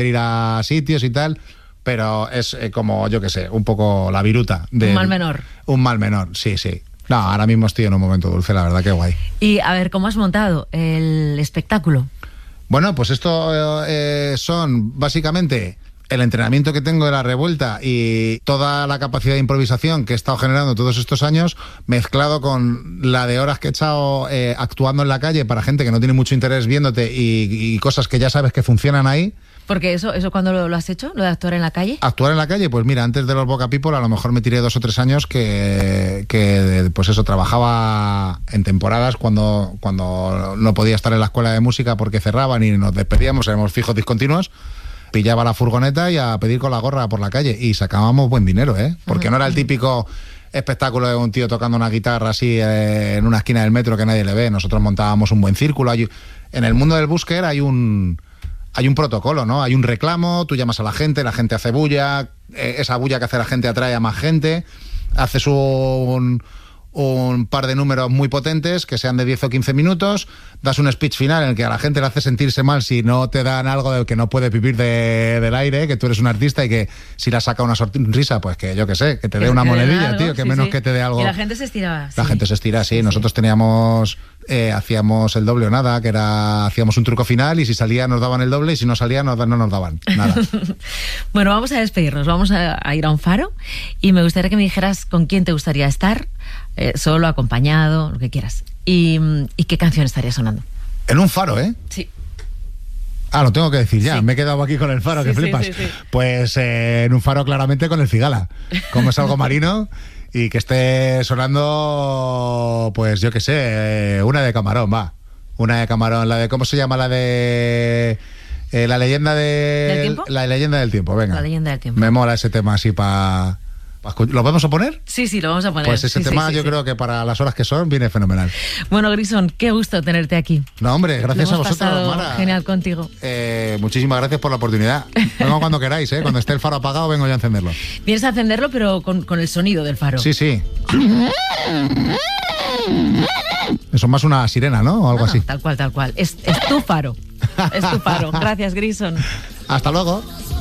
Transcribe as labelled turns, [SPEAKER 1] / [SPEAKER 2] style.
[SPEAKER 1] ir a sitios y tal, pero es como, yo qué sé, un poco la viruta.
[SPEAKER 2] Un mal menor.
[SPEAKER 1] Un mal menor, sí. No, ahora mismo estoy en un momento dulce, la verdad, que guay.
[SPEAKER 2] Y a ver, ¿cómo has montado el espectáculo?
[SPEAKER 1] Bueno, pues esto son básicamente el entrenamiento que tengo de la revuelta y toda la capacidad de improvisación que he estado generando todos estos años, mezclado con la de horas que he echado actuando en la calle para gente que no tiene mucho interés viéndote y cosas que ya sabes que funcionan ahí.
[SPEAKER 2] Porque eso ¿cuándo lo has hecho? ¿Lo de actuar en la calle?
[SPEAKER 1] Actuar en la calle, pues mira, antes de los Boca People a lo mejor me tiré 2 o 3 años que pues eso, trabajaba en temporadas cuando no podía estar en la escuela de música porque cerraban y nos despedíamos, éramos fijos discontinuos. Pillaba la furgoneta y a pedir con la gorra por la calle y sacábamos buen dinero, porque no era el típico espectáculo de un tío tocando una guitarra así en una esquina del metro que nadie le ve. Nosotros montábamos un buen círculo. En el mundo del busker hay un protocolo, ¿no? Hay un reclamo, tú llamas a la gente hace bulla, esa bulla que hace la gente atrae a más gente, haces un par de números muy potentes que sean de 10 o 15 minutos, das un speech final en el que a la gente le hace sentirse mal si no te dan algo del que no puedes vivir del aire, que tú eres un artista y que si la saca una sonrisa, pues que yo qué sé, que te dé una monedilla, algo, tío, que sí, menos que te dé algo.
[SPEAKER 2] Y la gente se estiraba.
[SPEAKER 1] La gente se estira, sí. Nosotros teníamos, hacíamos el doble o nada, que era, hacíamos un truco final y si salía nos daban el doble y si no salía no nos daban nada.
[SPEAKER 2] Bueno, vamos a despedirnos, vamos a ir a un faro y me gustaría que me dijeras con quién te gustaría estar, solo, acompañado, lo que quieras. ¿Y qué canción estaría sonando?
[SPEAKER 1] En un faro, ¿eh?
[SPEAKER 2] Sí.
[SPEAKER 1] Ah, lo tengo que decir ya, sí. Me he quedado aquí con el faro,
[SPEAKER 2] sí,
[SPEAKER 1] que flipas.
[SPEAKER 2] Sí.
[SPEAKER 1] Pues en un faro claramente con el Cigala, como es algo marino y que esté sonando, pues yo qué sé, una de Camarón, va. Una de Camarón, la de, ¿cómo se llama? La de... la leyenda
[SPEAKER 2] ¿Del tiempo?
[SPEAKER 1] La leyenda del tiempo, venga.
[SPEAKER 2] La leyenda del tiempo.
[SPEAKER 1] Me mola ese tema así para... ¿Lo vamos a poner?
[SPEAKER 2] Sí, lo vamos a poner.
[SPEAKER 1] Pues ese tema yo creo que para las horas que son viene fenomenal.
[SPEAKER 2] Bueno, Grison, qué gusto tenerte aquí.
[SPEAKER 1] No, hombre, gracias a vosotros, Mara.
[SPEAKER 2] Genial contigo.
[SPEAKER 1] Muchísimas gracias por la oportunidad. Vengo cuando queráis, cuando esté el faro apagado vengo yo a encenderlo.
[SPEAKER 2] Vienes a encenderlo, pero con el sonido del faro.
[SPEAKER 1] Sí. Eso es más una sirena, ¿no? O algo así.
[SPEAKER 2] Tal cual. Es tu faro. Es tu faro. Gracias, Grison.
[SPEAKER 1] Hasta luego.